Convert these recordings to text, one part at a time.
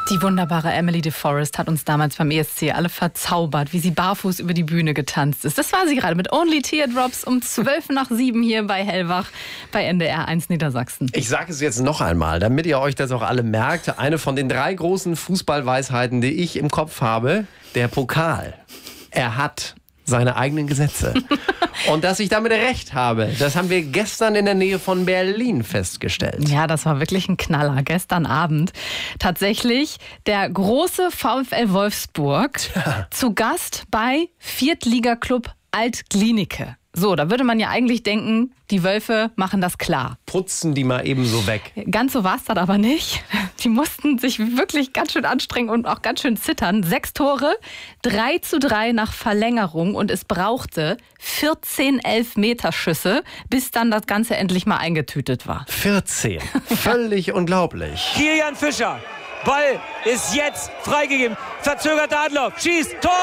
Die wunderbare Emily de Forest hat uns damals beim ESC alle verzaubert, wie sie barfuß über die Bühne getanzt ist. Das war sie gerade mit Only Teardrops um 7:12 hier bei Hellwach bei NDR 1 Niedersachsen. Ich sage es jetzt noch einmal, damit ihr euch das auch alle merkt. Eine von den 3 großen Fußballweisheiten, die ich im Kopf habe, der Pokal. Er hat seine eigenen Gesetze. Und dass ich damit recht habe, das haben wir gestern in der Nähe von Berlin festgestellt. Ja, das war wirklich ein Knaller gestern Abend. Tatsächlich der große VfL Wolfsburg zu Gast bei Viertligaklub Alt-Glienicke. So, da würde man ja eigentlich denken, die Wölfe machen das klar. Putzen die mal eben so weg. Ganz so war es dann aber nicht. Die mussten sich wirklich ganz schön anstrengen und auch ganz schön zittern. 6 Tore, 3:3 nach Verlängerung und es brauchte 14 Elfmeterschüsse, bis dann das Ganze endlich mal eingetütet war. 14. Völlig unglaublich. Kilian Fischer. Ball ist jetzt freigegeben. Verzögerter Anlauf. Schießt. Tor!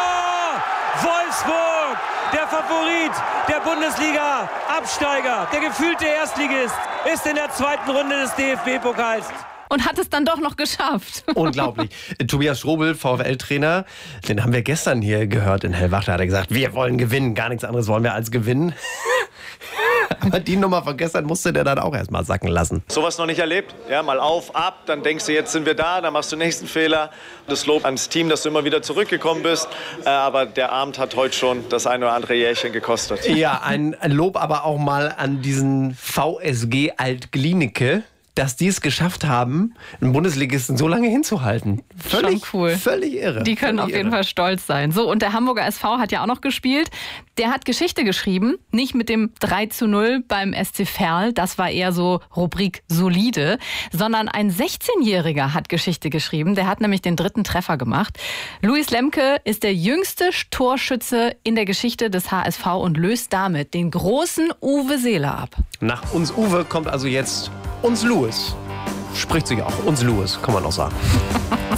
Wolfsburg! Der Favorit der Bundesliga-Absteiger, der gefühlte Erstligist, ist in der 2. Runde des DFB-Pokals. Und hat es dann doch noch geschafft. Unglaublich. Tobias Strobel, VfL-Trainer, den haben wir gestern hier gehört in Hellwach. Da hat er gesagt, wir wollen gewinnen. Gar nichts anderes wollen wir als gewinnen. Aber die Nummer von gestern musste der dann auch erst mal sacken lassen. Sowas noch nicht erlebt. Ja, mal auf, ab, dann denkst du, jetzt sind wir da, dann machst du den nächsten Fehler. Das Lob ans Team, dass du immer wieder zurückgekommen bist. Aber der Abend hat heute schon das ein oder andere Jährchen gekostet. Ja, ein Lob aber auch mal an diesen VSG Alt-Glienicke, dass die es geschafft haben, einen Bundesligisten so lange hinzuhalten. Völlig Schon cool. Völlig irre. Die können völlig auf jeden Fall stolz sein. So, und der Hamburger SV hat ja auch noch gespielt. Der hat Geschichte geschrieben, nicht mit dem 3:0 beim SC Verl, das war eher so Rubrik solide, sondern ein 16-Jähriger hat Geschichte geschrieben. Der hat nämlich den 3. Treffer gemacht. Luis Lemke ist der jüngste Torschütze in der Geschichte des HSV und löst damit den großen Uwe Seeler ab. Nach uns Uwe kommt also jetzt uns Louis. Spricht sich auch. Uns Louis, kann man auch sagen.